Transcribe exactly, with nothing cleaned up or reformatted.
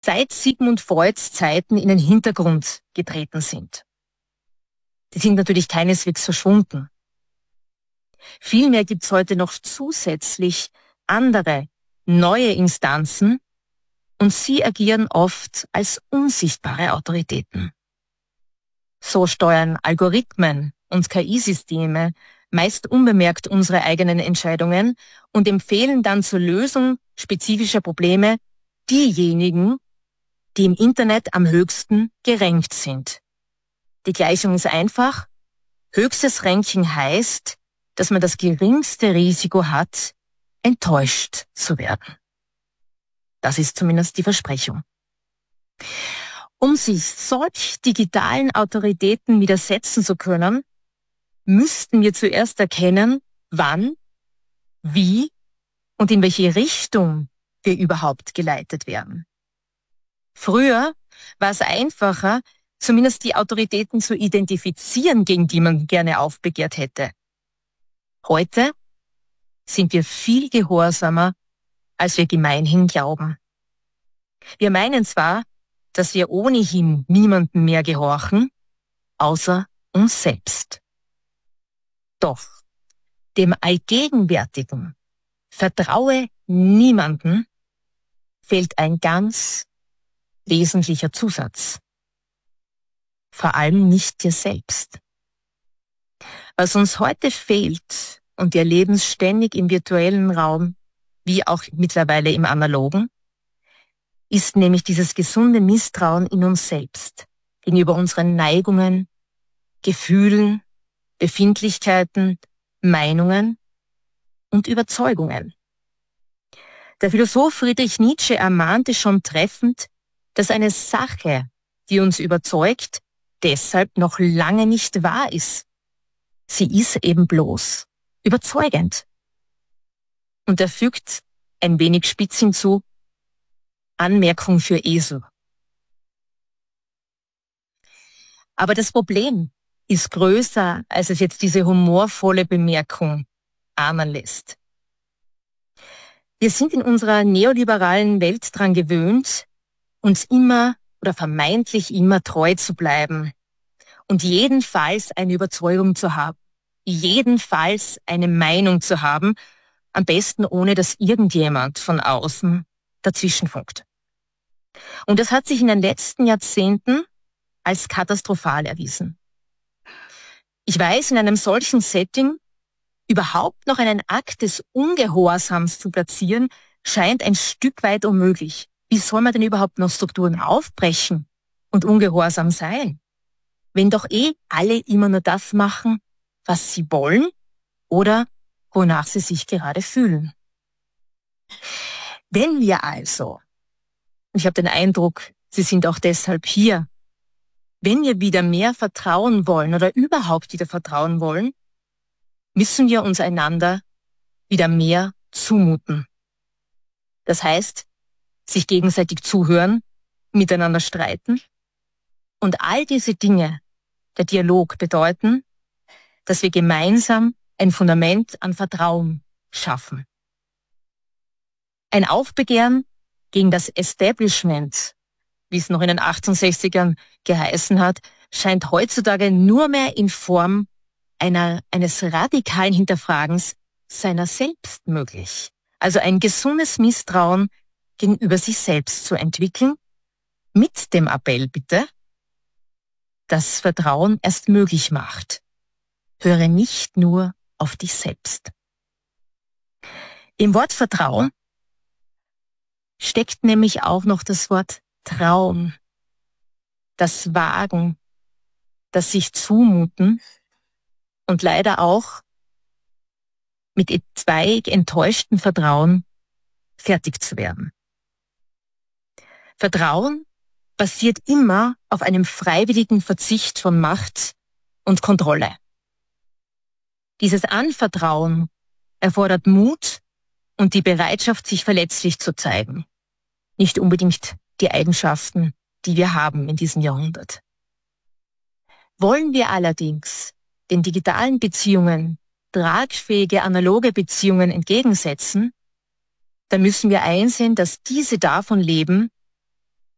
seit Sigmund Freuds Zeiten in den Hintergrund getreten sind. Die sind natürlich keineswegs verschwunden. Vielmehr gibt es heute noch zusätzlich andere, neue Instanzen und sie agieren oft als unsichtbare Autoritäten. So steuern Algorithmen und K I-Systeme meist unbemerkt unsere eigenen Entscheidungen und empfehlen dann zur Lösung spezifischer Probleme diejenigen, die im Internet am höchsten gerankt sind. Die Gleichung ist einfach. Höchstes Ranking heißt, dass man das geringste Risiko hat, enttäuscht zu werden. Das ist zumindest die Versprechung. Um sich solch digitalen Autoritäten widersetzen zu können, müssten wir zuerst erkennen, wann, wie und in welche Richtung wir überhaupt geleitet werden. Früher war es einfacher, zumindest die Autoritäten zu identifizieren, gegen die man gerne aufbegehrt hätte. Heute sind wir viel gehorsamer, als wir gemeinhin glauben. Wir meinen zwar, dass wir ohnehin niemandem mehr gehorchen, außer uns selbst. Doch dem Allgegenwärtigen vertraue niemanden fehlt ein ganz wesentlicher Zusatz. Vor allem nicht dir selbst. Was uns heute fehlt, und wir erleben es ständig im virtuellen Raum, wie auch mittlerweile im analogen, ist nämlich dieses gesunde Misstrauen in uns selbst, gegenüber unseren Neigungen, Gefühlen, Befindlichkeiten, Meinungen und Überzeugungen. Der Philosoph Friedrich Nietzsche ermahnte schon treffend, dass eine Sache, die uns überzeugt, deshalb noch lange nicht wahr ist. Sie ist eben bloß überzeugend. Und er fügt ein wenig spitz hinzu, Anmerkung für Esel. Aber das Problem ist größer, als es jetzt diese humorvolle Bemerkung ahnen lässt. Wir sind in unserer neoliberalen Welt dran gewöhnt, uns immer oder vermeintlich immer treu zu bleiben und jedenfalls eine Überzeugung zu haben, jedenfalls eine Meinung zu haben, am besten ohne dass irgendjemand von außen dazwischenfunkt. Und das hat sich in den letzten Jahrzehnten als katastrophal erwiesen. Ich weiß, in einem solchen Setting überhaupt noch einen Akt des Ungehorsams zu platzieren, scheint ein Stück weit unmöglich. Wie soll man denn überhaupt noch Strukturen aufbrechen und ungehorsam sein, wenn doch eh alle immer nur das machen, was sie wollen oder wonach sie sich gerade fühlen? Wenn wir also, ich habe den Eindruck, Sie sind auch deshalb hier, wenn wir wieder mehr vertrauen wollen oder überhaupt wieder vertrauen wollen, müssen wir uns einander wieder mehr zumuten. Das heißt, sich gegenseitig zuhören, miteinander streiten und all diese Dinge, der Dialog bedeuten, dass wir gemeinsam ein Fundament an Vertrauen schaffen. Ein Aufbegehren gegen das Establishment, wie es noch in den achtundsechzigern geheißen hat, scheint heutzutage nur mehr in Form einer, eines radikalen Hinterfragens seiner selbst möglich. Also ein gesundes Misstrauen gegenüber sich selbst zu entwickeln, mit dem Appell bitte, das Vertrauen erst möglich macht. Höre nicht nur auf dich selbst. Im Wort Vertrauen steckt nämlich auch noch das Wort Trauen, das Wagen, das sich zumuten und leider auch mit etwaig enttäuschtem Vertrauen fertig zu werden. Vertrauen basiert immer auf einem freiwilligen Verzicht von Macht und Kontrolle. Dieses Anvertrauen erfordert Mut und die Bereitschaft, sich verletzlich zu zeigen. Nicht unbedingt die Eigenschaften, die wir haben in diesem Jahrhundert. Wollen wir allerdings den digitalen Beziehungen tragfähige analoge Beziehungen entgegensetzen, dann müssen wir einsehen, dass diese davon leben,